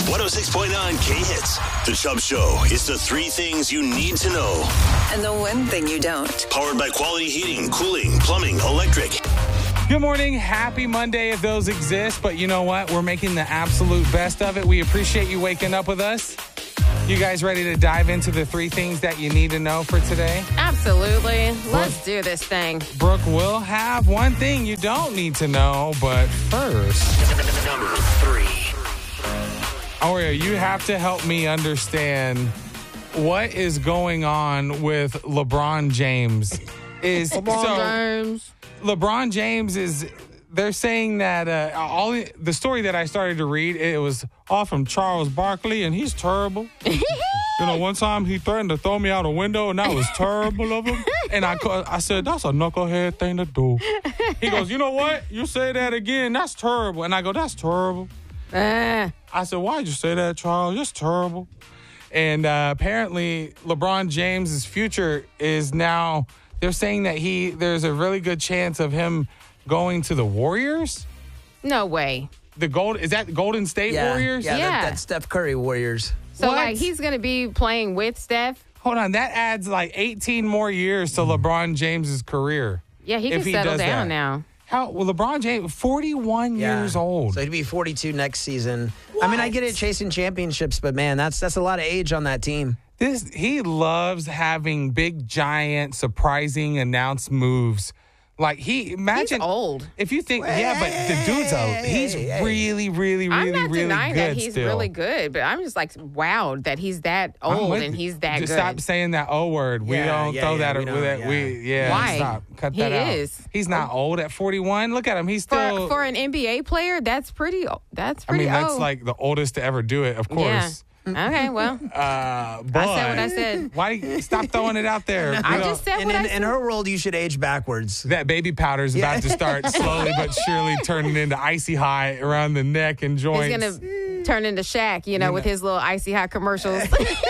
106.9 K-Hits. The Chubb Show is the three things you need to know. And the one thing you don't. Powered by Quality Heating, Cooling, Plumbing, Electric. Good morning. Happy Monday if those exist. But you know what? We're making the absolute best of it. We appreciate you waking up with us. You guys ready to dive into the three things that you need to know for today? Absolutely. Let's do this thing. Brooke will have one thing you don't need to know, but first... Number 3. Oreo, you have to help me understand what is going on with LeBron James. LeBron James is... They're saying that the story that I started to read, it was all from Charles Barkley, and he's terrible. One time he threatened to throw me out a window, and that was terrible of him. And I said, that's a knucklehead thing to do. He goes, you know what? You say that again, that's terrible. And I go, that's terrible. I said, why'd you say that, Charles? That's terrible. And apparently, LeBron James's future is now, they're saying that there's a really good chance of him going to the Warriors? No way. Is that Golden State Warriors? Yeah, Yeah. That's Steph Curry Warriors. So, What? he's going to be playing with Steph? Hold on, that adds like 18 more years to LeBron James's career. Yeah, he If can he settle does down that. now. LeBron James, 41 years old. So he'd be 42 next season. I mean, I get it chasing championships, but man, that's a lot of age on that team. He loves having big, giant, surprising announced moves. Like imagine He's old. If you think, but the dude's he's really, really, I'm really, not really denying good that he's still. really good, but I'm just like, wowed that he's that old and he's that Just good. stop saying that O word. We don't throw that. we don't, Why? Stop. Cut He that out. is. He's not old at 41. Look at him. He's still. For an NBA player, that's pretty old. that's like the oldest to ever do it, of course. Yeah. Okay, well, But I said what I said. Why stop throwing it out there? I just said what I said. In her world, you should age backwards. That baby powder is about to start slowly but surely turning into icy high around the neck and joints. He's going to turn into Shaq, with his little icy hot commercials.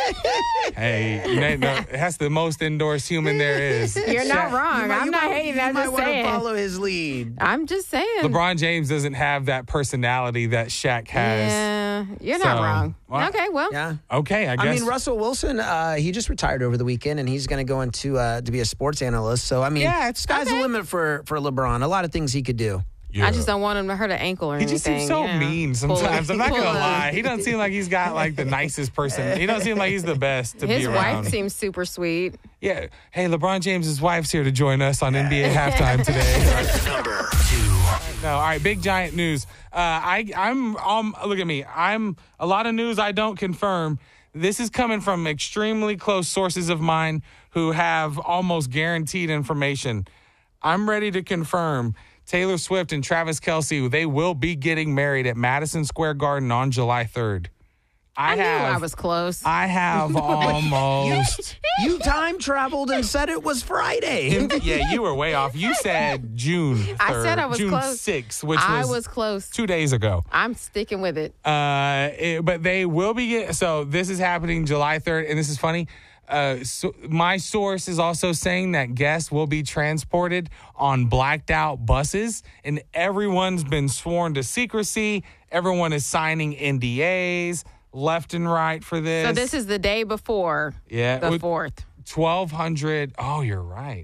Hey, that's the most endorsed human there is. You're not wrong. I'm not hating. I'm You just might want saying. to follow his lead. I'm just saying. LeBron James doesn't have that personality that Shaq has. Yeah, you're not wrong. Well, Okay, well. Yeah. Okay, I guess. I mean, Russell Wilson, he just retired over the weekend, and he's going to go into to be a sports analyst. So, I mean, sky's the limit for LeBron. A lot of things he could do. I just don't want him to hurt an ankle or He anything. just seems so mean sometimes. I'm not going to lie. He doesn't seem like he's got like the nicest person. He doesn't seem like he's the best to His be around. wife seems super sweet. Yeah. Hey, LeBron James's wife's here to join us on NBA halftime today. Number 2. No, all right, big giant news. I'm look at me. I'm a lot of news I don't confirm. This is coming from extremely close sources of mine who have almost guaranteed information. I'm ready to confirm Taylor Swift and Travis Kelce, they will be getting married at Madison Square Garden on July 3rd. I knew I was close. I have almost. You time traveled and said it was Friday. Yeah, you were way off. You said June 3rd. I said I was June close. 6th, which I was close. 2 days ago. I'm sticking with it. But they will be so this is happening July 3rd, and this is funny. So my source is also saying that guests will be transported on blacked out buses, and everyone's been sworn to secrecy. Everyone is signing NDAs left and right for this. So this is the day before the 4th. 1,200. Oh, you're right.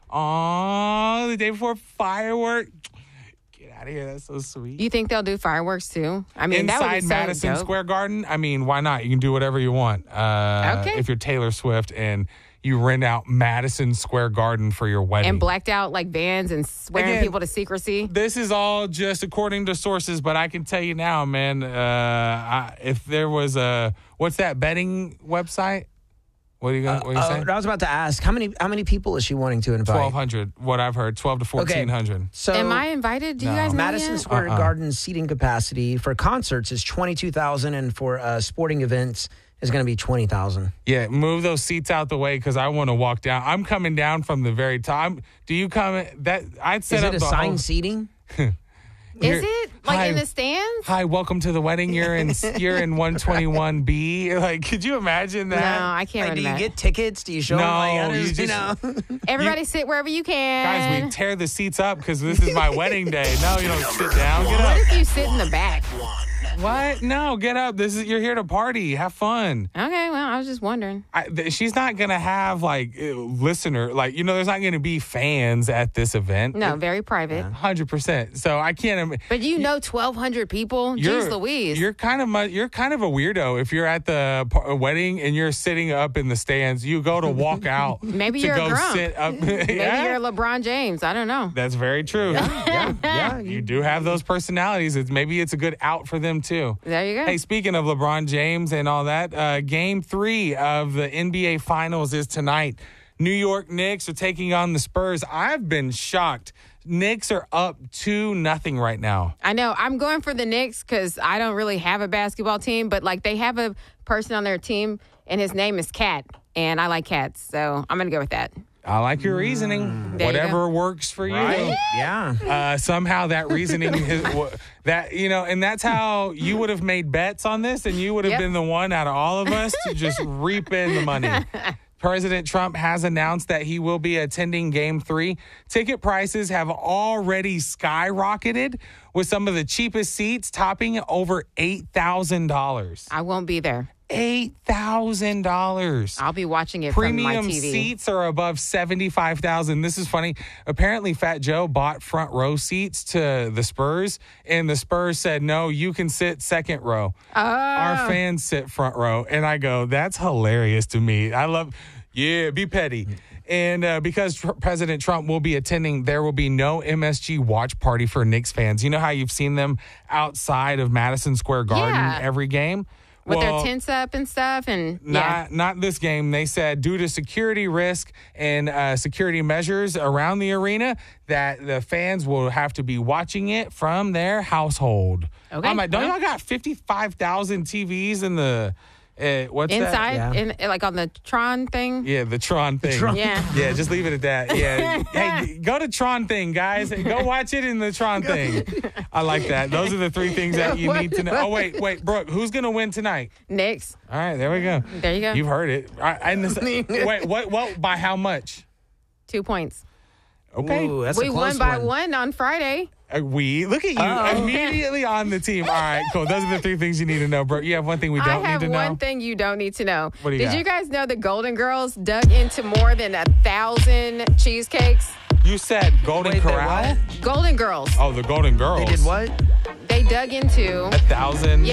Oh, the day before firework. Get out of here. That's so sweet. You think they'll do fireworks too? I mean, that would Inside be so Madison dope. Square Garden, I mean, why not? You can do whatever you want. Okay. If you're Taylor Swift and you rent out Madison Square Garden for your wedding. And blacked out like vans and swearing Again, people to secrecy. This is all just according to sources, but I can tell you now, man, if there was what's that betting website? What are you saying? I was about to ask, how many people is she wanting to invite? 1,200, what I've heard, 12 to 1,400. So Am I invited? Do you guys know Madison yet? Square Garden seating capacity for concerts is 22,000, and for sporting events is going to be 20,000. Yeah, move those seats out the way because I want to walk down. I'm coming down from the very top. Do you come? I'd set Is up it the assigned whole, seating? Is it like in the stands? Hi, welcome to the wedding. You're in 121B. Like, could you imagine that? No, I can't Like, do you imagine. get tickets? Do you show No, them like you others? just- Everybody sit wherever you can. Guys, we tear the seats up because this is my wedding day. No, you don't sit down. Get What up. if you sit in the back? What? No, get up. You're here to party. Have fun. Okay, well, I was just wondering. She's not going to have, like, there's not going to be fans at this event. No, very private. 100%. So I can't. But 1,200 people? Jeez Louise. You're kind of a weirdo if you're at the wedding and you're sitting up in the stands. You go to walk out. Maybe to you're go a grump. Sit up. Maybe you're LeBron James. I don't know. That's very true. Yeah. You do have those personalities. Maybe it's a good out for them too. There you go. Hey, speaking of LeBron James and all that, Game 3 of the NBA Finals is tonight. New York Knicks are taking on the Spurs. I've been shocked. Knicks are up 2-0 right now. I know. I'm going for the Knicks because I don't really have a basketball team, but like they have a person on their team and his name is Cat, and I like cats, so I'm going to go with that. I like your reasoning. Whatever works for you. Right? Yeah. Somehow that reasoning is and that's how you would have made bets on this, and you would have been the one out of all of us to just reap in the money. President Trump has announced that he will be attending Game 3. Ticket prices have already skyrocketed, with some of the cheapest seats topping over $8,000. I won't be there. $8,000. I'll be watching it from my TV. Premium seats are above $75,000. This is funny. Apparently, Fat Joe bought front row seats to the Spurs, and the Spurs said, no, you can sit second row. Our fans sit front row. And I go, that's hilarious to me. I love, be petty. And because President Trump will be attending, there will be no MSG watch party for Knicks fans. You know how you've seen them outside of Madison Square Garden every game? With their tents up and stuff, and not this game. They said due to security risk and security measures around the arena, that the fans will have to be watching it from their household. Okay, I'm like, don't y'all got 55,000 TVs in the what's inside, that? in like on the Tron thing? Yeah, the Tron thing. Yeah, just leave it at that. Yeah, hey, go to Tron thing, guys. Go watch it in the Tron thing. I like that. Those are the 3 things that you need to know. Oh, wait, Brooke, who's gonna win tonight? Knicks. All right, there we go. There you go. You've heard it. Wait, what? By how much? 2 points. Okay. Ooh, that's we a close won by 1 on Friday. Look at you immediately on the team. All right, cool. Those are the 3 things you need to know, bro. You have one thing we don't need to know. I have one thing you don't need to know. What do you got? Did you guys know the Golden Girls dug into more than 1,000 cheesecakes? You said Golden Corral? Golden Girls. Oh, the Golden Girls. They did what? They dug into 1,000.